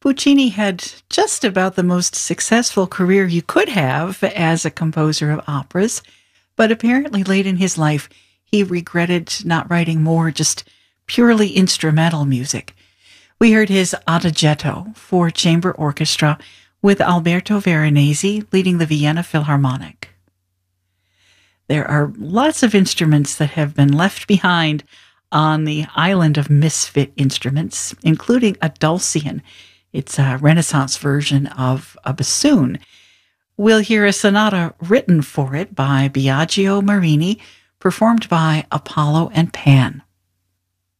Puccini had just about the most successful career you could have as a composer of operas, but apparently late in his life, he regretted not writing more just purely instrumental music. We heard his Adagietto for chamber orchestra with Alberto Veronese leading the Vienna Philharmonic. There are lots of instruments that have been left behind on the island of misfit instruments, including a dulcian. It's a Renaissance version of a bassoon. We'll hear a sonata written for it by Biagio Marini, performed by Apollo and Pan.